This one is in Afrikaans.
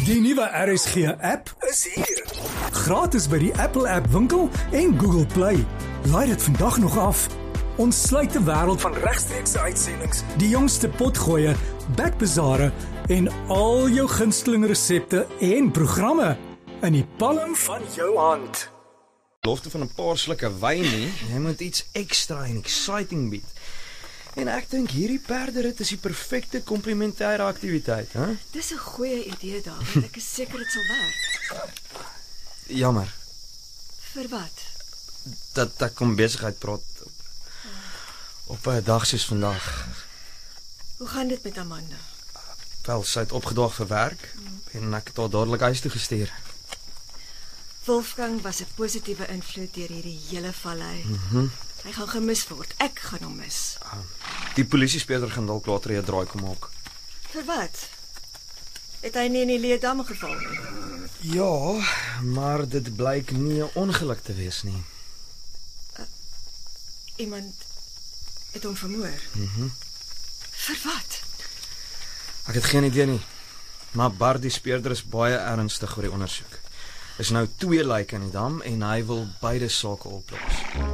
Die nuwe RSG app is hier. Gratis by die Apple App Winkel en Google Play. Laai dit vandag nog af. Ons sluit die wêreld van regstreekse uitsendings, die jongste potgoeie, backbazare en al jou gunsteling resepte en programme in die palm van jou hand. Belofte van 'n paar slukke wyn nie, jy moet iets ekstra en exciting bied. En ek dink hierdie perderit is die perfekte komplementêre aktiwiteit, hè? Dis 'n goeie idee, David. Ek is seker dit sal werk. Jammer Vir wat? dat ek kom besigheid praat op 'n dag soos vandag. Hoe gaan dit met Amanda? Wel, sy het opgedaag vir werk en ek het haar dadelik huis toe gestuur. Wolfgang was 'n positiewe invloed deur hierdie hele vallei. Hy gaan gemis word. Ek gaan hom mis. Die polisiespeurder gaan dalk later 'n draai kom maak. Vir wat? Het hy nie in die Leedam geval nie? Ja, maar dit blyk nie 'n ongeluk te wees nie. Iemand het hom vermoor. Vir wat? Ek het geen idee nie. Maar Bart die speurder is baie ernstig oor die ondersoek. Is nou 2 lyke in die dam en hy wil beide sake oplos.